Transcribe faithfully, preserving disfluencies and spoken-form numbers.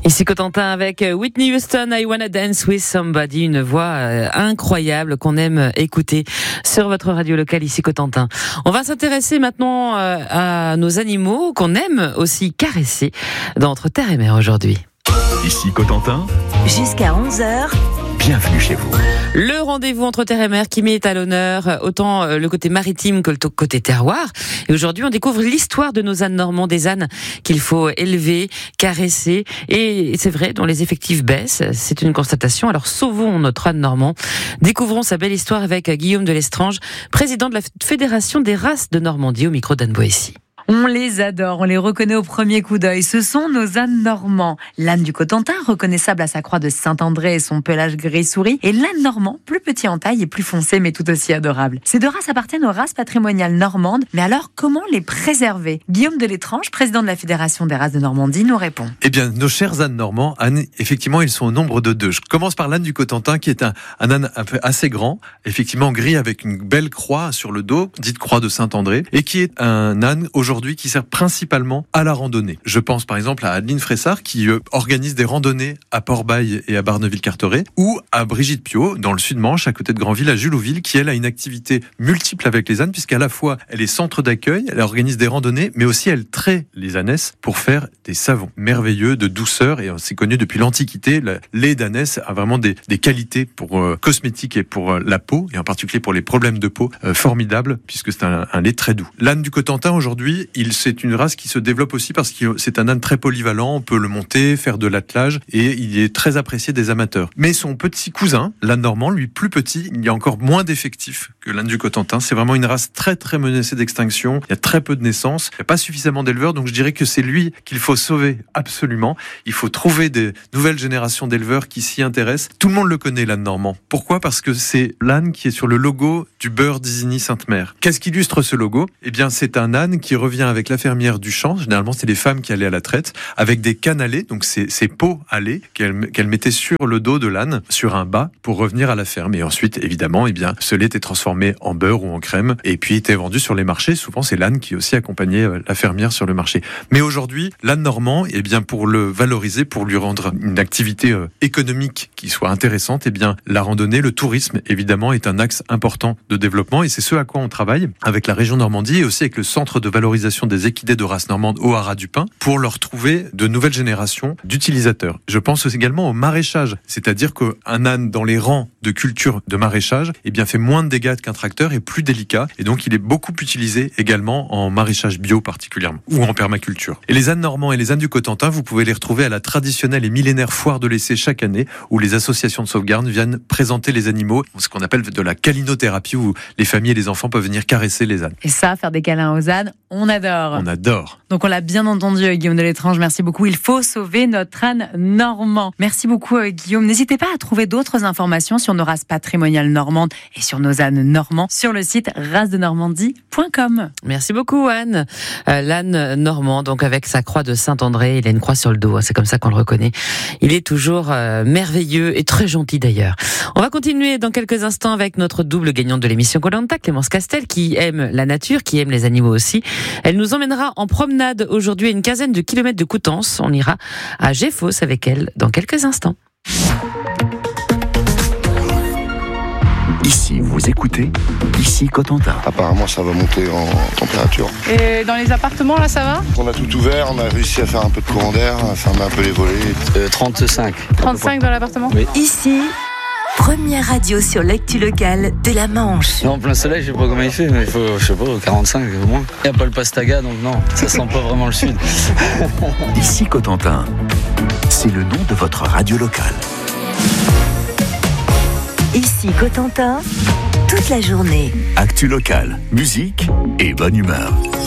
Ici Cotentin avec Whitney Houston, I Wanna Dance With Somebody, une voix euh, incroyable qu'on aime écouter sur votre radio locale ici Cotentin. On va s'intéresser maintenant euh, à nos animaux qu'on aime aussi caresser dans Entre Terre et Mer aujourd'hui. Ici Cotentin. Jusqu'à onze heures. Bienvenue chez vous. Le rendez-vous Entre Terre et Mer qui met à l'honneur autant le côté maritime que le côté terroir. Et aujourd'hui, on découvre l'histoire de nos ânes normands, des ânes qu'il faut élever, caresser. Et c'est vrai, dont les effectifs baissent. C'est une constatation. Alors sauvons notre âne normand. Découvrons sa belle histoire avec Guillaume de Lestrange, président de la Fédération des races de Normandie, au micro d'Anne Boissy. On les adore, on les reconnaît au premier coup d'œil. Ce sont nos ânes normands. L'âne du Cotentin, reconnaissable à sa croix de Saint-André et son pelage gris-souris, et l'âne normand, plus petit en taille et plus foncé, mais tout aussi adorable. Ces deux races appartiennent aux races patrimoniales normandes, mais alors comment les préserver ? Guillaume de Lestrange, président de la Fédération des races de Normandie, nous répond. Eh bien, nos chers ânes normands, ânes, effectivement, ils sont au nombre de deux. Je commence par l'âne du Cotentin, qui est un, un âne un peu assez grand, effectivement gris avec une belle croix sur le dos, dite croix de Saint-André, et qui est un âne aujourd'hui qui sert principalement à la randonnée. Je pense par exemple à Adeline Fressard qui euh, organise des randonnées à Port-Bail et à Barneville-Carteret, ou à Brigitte Piot dans le Sud-Manche, à côté de Granville, à Julouville, qui elle a une activité multiple avec les ânes, puisqu'à la fois elle est centre d'accueil, elle organise des randonnées, mais aussi elle traite les ânesses pour faire des savons merveilleux de douceur, et c'est connu depuis l'Antiquité. Le lait d'ânesse a vraiment des, des qualités pour euh, cosmétiques et pour euh, la peau, et en particulier pour les problèmes de peau, euh, formidables, puisque c'est un, un lait très doux. L'âne du Cotentin aujourd'hui, il c'est une race qui se développe aussi parce que c'est un âne très polyvalent, on peut le monter, faire de l'attelage, et il est très apprécié des amateurs. Mais son petit cousin, l'âne normand, lui plus petit, il y a encore moins d'effectifs que l'âne du Cotentin. C'est vraiment une race très très menacée d'extinction, il y a très peu de naissances, il n'y a pas suffisamment d'éleveurs, donc je dirais que c'est lui qu'il faut sauver absolument. Il faut trouver des nouvelles générations d'éleveurs qui s'y intéressent. Tout le monde le connaît, l'âne normand. Pourquoi ? Parce que c'est l'âne qui est sur le logo du beurre d'Isigny-Sainte-Mère. Qu'est-ce qui illustre ce logo ? Eh bien, c'est un âne qui revient avec la fermière du champ. Généralement, c'est les femmes qui allaient à la traite, avec des cannes à lait, donc ces, ces pots à lait qu'elles, qu'elles mettaient sur le dos de l'âne, sur un bât, pour revenir à la ferme. Et ensuite, évidemment, eh bien, ce lait était transformé en beurre ou en crème, et puis était vendu sur les marchés. Souvent, c'est l'âne qui aussi accompagnait la fermière sur le marché. Mais aujourd'hui, l'âne normand, eh bien, pour le valoriser, pour lui rendre une activité euh, économique qui soit intéressante, eh bien, la randonnée, le tourisme, évidemment, est un axe important de développement, et c'est ce à quoi on travaille avec la région Normandie et aussi avec le centre de valorisation des équidés de race normande au Haras du Pin, pour leur trouver de nouvelles générations d'utilisateurs. Je pense également au maraîchage, c'est-à-dire qu'un âne dans les rangs de culture de maraîchage, eh bien, fait moins de dégâts qu'un tracteur, et plus délicat, et donc il est beaucoup utilisé également en maraîchage bio particulièrement, ou en permaculture. Et les ânes normands et les ânes du Cotentin, vous pouvez les retrouver à la traditionnelle et millénaire foire de l'essai chaque année, où les associations de sauvegarde viennent présenter les animaux, ce qu'on appelle de la câlinothérapie, où les familles et les enfants peuvent venir caresser les ânes. Et ça, faire des câlins aux ânes, on adore. On adore. Donc on l'a bien entendu, Guillaume de Lestrange, merci beaucoup. Il faut sauver notre âne normand. Merci beaucoup, Guillaume. N'hésitez pas à trouver d'autres informations sur nos races patrimoniales normandes et sur nos ânes normands sur le site race de normandie point com. Merci beaucoup, Anne. Euh, l'âne normand, donc avec sa croix de Saint-André, il a une croix sur le dos, hein, c'est comme ça qu'on le reconnaît. Il est toujours euh, merveilleux et très gentil d'ailleurs. On va continuer dans quelques instants avec notre double gagnante de l'émission Koh-Lanta, Clémence Castel, qui aime la nature, qui aime les animaux aussi. Elle nous emmènera en promenade aujourd'hui à une quinzaine de kilomètres de Coutances. On ira à Géfos avec elle dans quelques instants. Ici, vous écoutez, ici Cotentin. Apparemment, ça va monter en température. Et dans les appartements, là, ça va ? On a tout ouvert, on a réussi à faire un peu de courant d'air, à fermer un peu les volets. Euh, trente-cinq. trente-cinq dans l'appartement ? Oui. Ici, première radio sur l'actu locale de la Manche. Non, en plein soleil, je sais pas comment il fait, mais il faut, je sais pas, quarante-cinq au moins. Il n'y a pas le Pastaga, donc non, ça sent pas vraiment le sud. Ici Cotentin, c'est le nom de votre radio locale. Ici Cotentin, toute la journée. Actu locale, musique et bonne humeur.